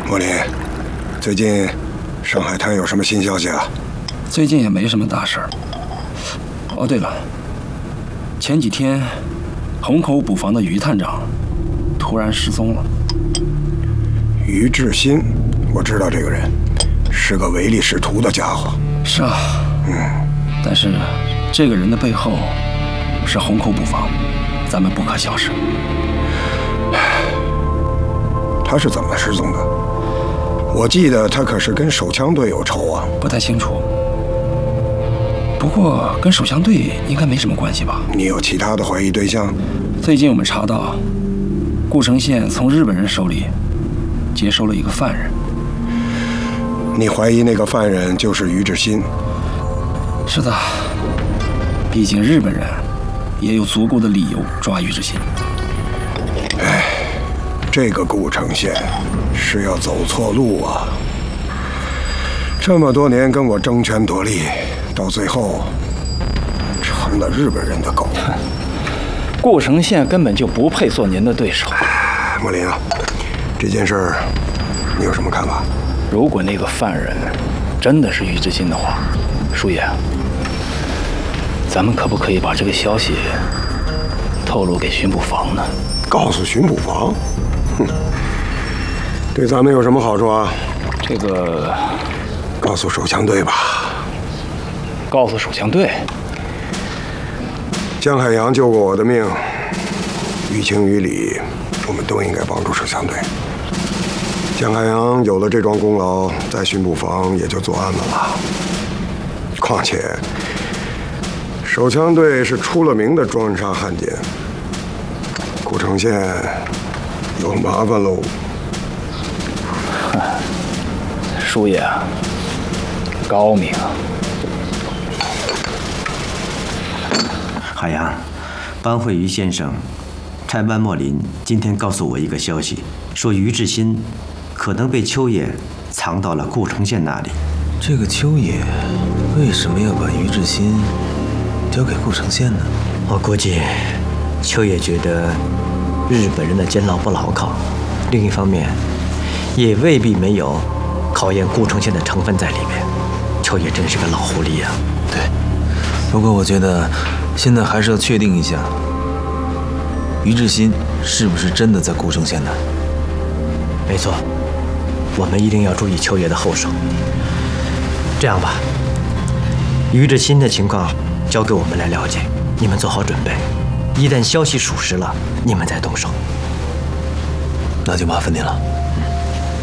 莫林，最近上海滩有什么新消息啊？ 最近也没什么大事儿。哦，对了，前几天虹口捕房的于探长突然失踪了。 于志新，我知道这个人，是个唯利是图的家伙。 是啊，但是这个人的背后是虹口捕房，咱们不可小视。 他是怎么失踪的？我记得他可是跟手枪队有仇啊。 不太清楚，不过跟手枪队应该没什么关系吧？ 你有其他的怀疑对象？ 最近我们查到，顾城县从日本人手里接收了一个犯人。 你怀疑那个犯人就是于志新？ 是的，毕竟日本人也有足够的理由抓于志新。 这个顾城县是要走错路啊！这么多年跟我争权夺利，到最后成了日本人的狗。 顾城县根本就不配做您的对手。 莫林啊，这件事儿你有什么看法？ 如果那个犯人真的是于志新的话，叔爷，咱们可不可以把这个消息透露给巡捕房呢？ 告诉巡捕房？哼，对咱们有什么好处啊？ 这个， 告诉手枪队吧。 告诉手枪队？ 江海洋救过我的命，于情于理，我们都应该帮助手枪队。江海洋有了这桩功劳，在巡捕房也就做案子了。况且，手枪队是出了名的专人杀汉奸，古城县有麻烦喽。 叔爷，高明啊！ 海洋，班慧瑜先生，差班莫林今天告诉我一个消息，说于志新可能被秋野藏到了顾城县那里。 这个秋野为什么要把于志新交给顾城县呢？ 我估计秋野觉得日本人的监牢不牢靠，另一方面也未必没有考验顾城县的成分在里面。秋野真是个老狐狸啊！ 对，不过我觉得现在还是要确定一下，于志新是不是真的在顾城县呢？ 没错，我们一定要注意秋野的后手。这样吧，于志新的情况交给我们来了解，你们做好准备，一旦消息属实了，你们再动手。 那就麻烦您了。